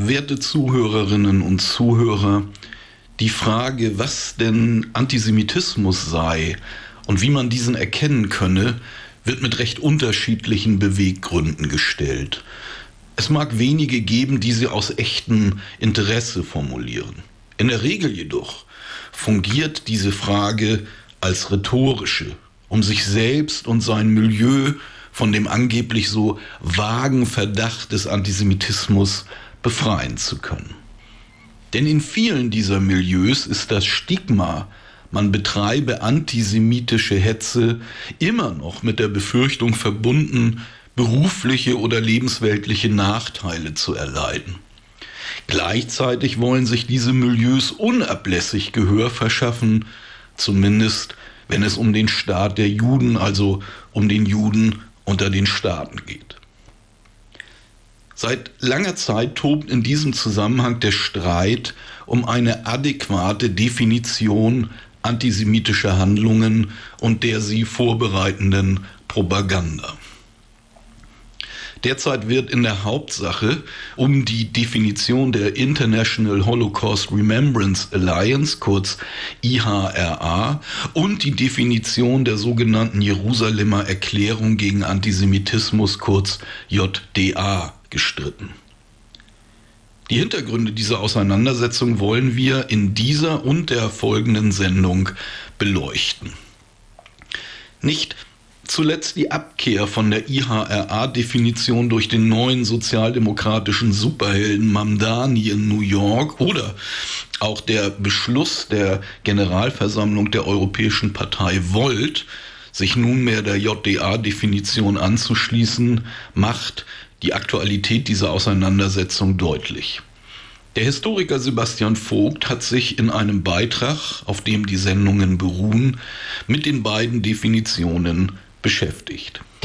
Werte Zuhörerinnen und Zuhörer, die Frage, was denn Antisemitismus sei und wie man diesen erkennen könne, wird mit recht unterschiedlichen Beweggründen gestellt. Es mag wenige geben, die sie aus echtem Interesse formulieren. In der Regel jedoch fungiert diese Frage als rhetorische, um sich selbst und sein Milieu von dem angeblich so vagen Verdacht des Antisemitismus befreien zu können. Denn in vielen dieser Milieus ist das Stigma, man betreibe antisemitische Hetze, immer noch mit der Befürchtung verbunden, berufliche oder lebensweltliche Nachteile zu erleiden. Gleichzeitig wollen sich diese Milieus unablässig Gehör verschaffen, zumindest wenn es um den Staat der Juden, also um den Juden unter den Staaten geht. Seit langer Zeit tobt in diesem Zusammenhang der Streit um eine adäquate Definition antisemitischer Handlungen und der sie vorbereitenden Propaganda. Derzeit wird in der Hauptsache um die Definition der International Holocaust Remembrance Alliance, kurz IHRA, und die Definition der sogenannten Jerusalemer Erklärung gegen Antisemitismus, kurz JDA, gestritten. Die Hintergründe dieser Auseinandersetzung wollen wir in dieser und der folgenden Sendung beleuchten. Nicht zuletzt die Abkehr von der IHRA-Definition durch den neuen sozialdemokratischen Superhelden Mamdani in New York oder auch der Beschluss der Generalversammlung der Europäischen Partei Volt, sich nunmehr der JDA-Definition anzuschließen, macht die Aktualität dieser Auseinandersetzung deutlich. Der Historiker Sebastian Vogt hat sich in einem Beitrag, auf dem die Sendungen beruhen, mit den beiden Definitionen beschäftigt.